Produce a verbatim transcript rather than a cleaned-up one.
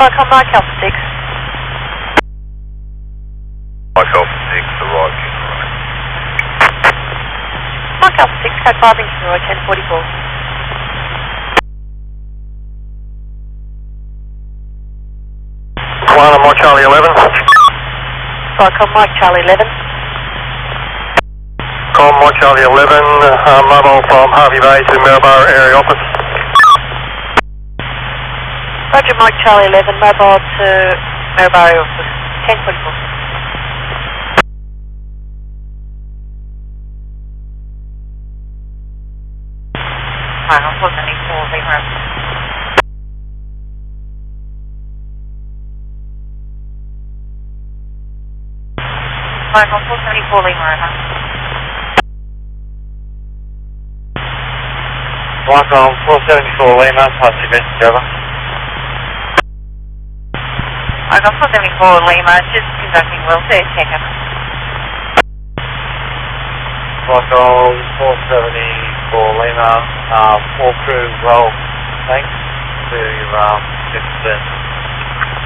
Welcome, Mike Alpha six. Mike Alpha six, arrive Kingaroy. Mike Alpha six, code five in Kingaroy, ten forty-four. One, Mike Charlie eleven. Welcome, Mike Charlie eleven. Com, Mike Charlie eleven, uh, mobile from Harvey Bay to Maryborough area office. Roger, Mike Charlie eleven, mobile to Maryborough office, ten forty-four. Final four seventy-four, Lima. Final four seventy-four, Lima. Welcome, four seventy-four Lima, pass your message over. Welcome, four seventy-four, Lima, just conducting welfare check. Welcome, four seventy-four Lima, uh, four crew roll, thanks to um, fifty percent.